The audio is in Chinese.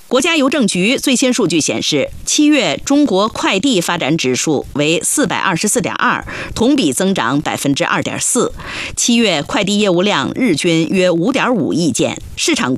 国家邮政局最新数据显示，7月中国快递发展指数为424.2，同比增长2.4%。7月快递业务量日均约5.5亿件，市场